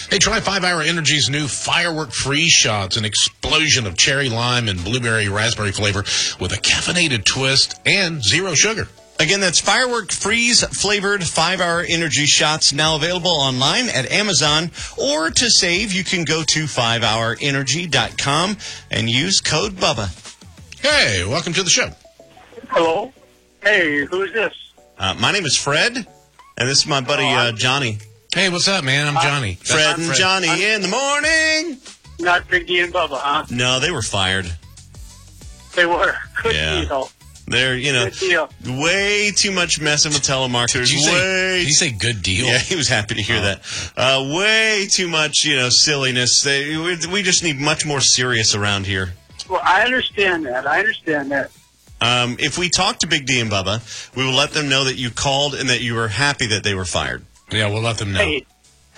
Hey, try 5-Hour Energy's new Firework Freeze Shots, an explosion of cherry, lime, and blueberry raspberry flavor with a caffeinated twist and zero sugar. Again, that's Firework Freeze-flavored 5-Hour Energy Shots, now available online at Amazon. Or to save, you can go to 5hourenergy.com and use code BUBBA. Hey, welcome to the show. Hello. Hey, who's this? My name is Fred, and this is my buddy Johnny. Hey, what's up, man? I'm Johnny. Fred and Johnny in the morning. Not Big D and Bubba, huh? No, they were fired. They were. Good Yeah. deal. They're, Good deal. way too much messing with telemarketers. Did you say good deal? Yeah, he was happy to hear that. Way too much, silliness. We just need much more serious around here. Well, I understand that. If we talk to Big D and Bubba, we will let them know that you called and that you were happy that they were fired. Yeah, we'll let them know. Hey.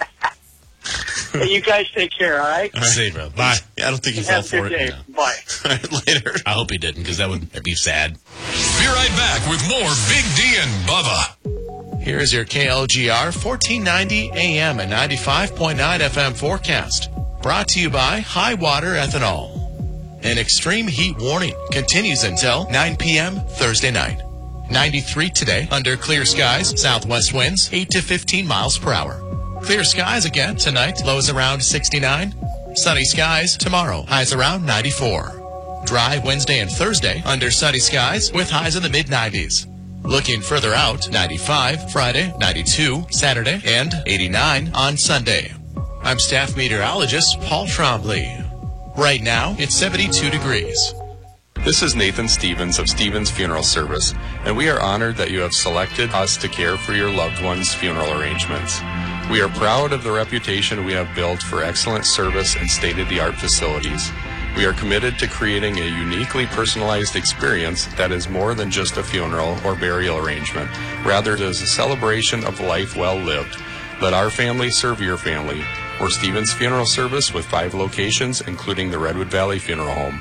Hey, you guys take care, all right? See you, bro. Bye. Yeah, I don't think he fell Have a for good it. day. Bye. All right, later. I hope he didn't, because that would be sad. Be right back with more Big D and Bubba. Here is your KLGR 1490 AM and 95.9 FM forecast. Brought to you by High Water Ethanol. An extreme heat warning continues until 9 p.m. Thursday night. 93 today under clear skies, southwest winds 8 to 15 miles per hour. Clear skies again tonight, lows around 69. Sunny skies tomorrow, highs around 94. Dry Wednesday and Thursday under sunny skies with highs in the mid-90s. Looking further out, 95 Friday, 92 Saturday, and 89 on Sunday. I'm staff meteorologist Paul Trombley. Right now, it's 72 degrees. This is Nathan Stevens of Stevens Funeral Service, and we are honored that you have selected us to care for your loved one's funeral arrangements. We are proud of the reputation we have built for excellent service and state-of-the-art facilities. We are committed to creating a uniquely personalized experience that is more than just a funeral or burial arrangement. Rather, it is a celebration of life well lived. Let our family serve your family. We're Stevens Funeral Service with 5 locations, including the Redwood Valley Funeral Home.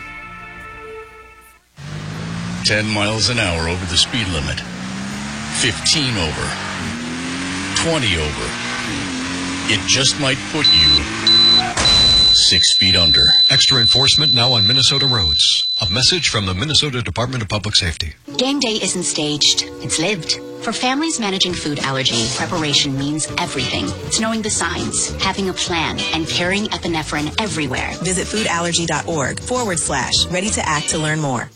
10 miles an hour over the speed limit. 15 over. 20 over. It just might put you 6 feet under. Extra enforcement now on Minnesota roads. A message from the Minnesota Department of Public Safety. Game day isn't staged. It's lived. For families managing food allergy, preparation means everything. It's knowing the signs, having a plan, and carrying epinephrine everywhere. Visit foodallergy.org/ready to act to learn more.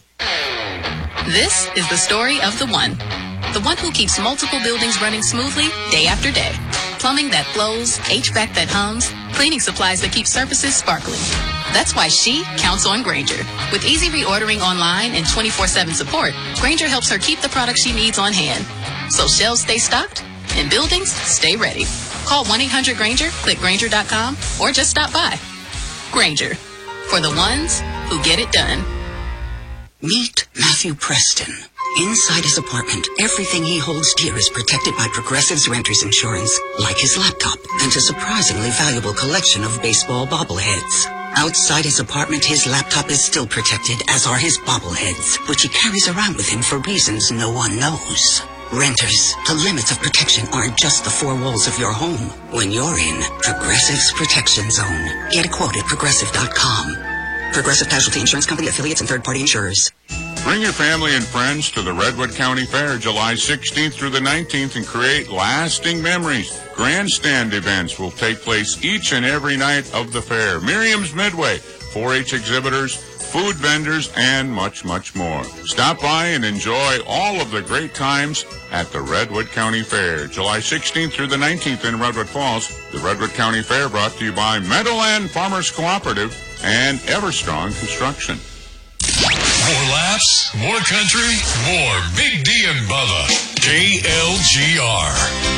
This is the story of the one who keeps multiple buildings running smoothly day after day. Plumbing that flows, HVAC that hums, cleaning supplies that keep surfaces sparkling. That's why she counts on Grainger. With easy reordering online and 24/7 support, Grainger helps her keep the products she needs on hand. So shelves stay stocked and buildings stay ready. Call 1-800-GRAINGER, click Grainger.com, or just stop by. Grainger, for the ones who get it done. Meet Matthew Preston. Inside his apartment, everything he holds dear is protected by Progressive's Renters Insurance, like his laptop and a surprisingly valuable collection of baseball bobbleheads. Outside his apartment, his laptop is still protected, as are his bobbleheads, which he carries around with him for reasons no one knows. Renters, the limits of protection aren't just the 4 walls of your home. When you're in Progressive's Protection Zone, get a quote at Progressive.com. Progressive Casualty Insurance Company, affiliates, and third-party insurers. Bring your family and friends to the Redwood County Fair July 16th through the 19th and create lasting memories. Grandstand events will take place each and every night of the fair. Miriam's Midway, 4-H exhibitors, food vendors, and much, much more. Stop by and enjoy all of the great times at the Redwood County Fair, July 16th through the 19th in Redwood Falls. The Redwood County Fair brought to you by Meadowland Farmers Cooperative and Everstrong Construction. More laughs, more country, more Big D and Bubba. KLGR.